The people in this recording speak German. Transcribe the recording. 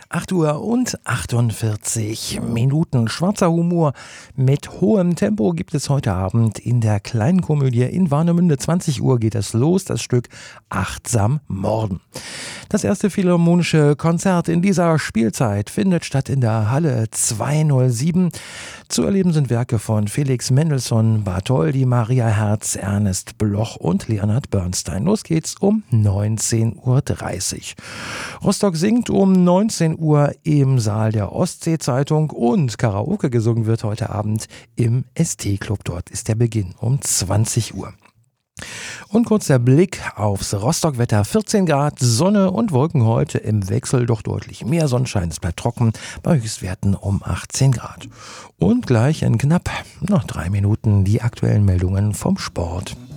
8 Uhr und 48 Minuten. Schwarzer Humor mit hohem Tempo gibt es heute Abend in der Kleinen Komödie in Warnemünde. 20 Uhr geht es los, das Stück Achtsam Morden. Das erste philharmonische Konzert in dieser Spielzeit findet statt in der Halle 207. Zu erleben sind Werke von Felix Mendelssohn Bartholdy, Maria Herz, Ernest Bloch und Leonard Bernstein. Los geht's um 19:30 Uhr. Rostock singt um 19 Uhr im Saal der Ostsee-Zeitung und Karaoke gesungen wird heute Abend im ST-Club. Dort ist der Beginn um 20 Uhr. Und kurz der Blick aufs Rostock-Wetter. 14 Grad, Sonne und Wolken heute im Wechsel, doch deutlich mehr Sonnenschein. Es bleibt trocken bei Höchstwerten um 18 Grad. Und gleich in knapp noch 3 Minuten die aktuellen Meldungen vom Sport.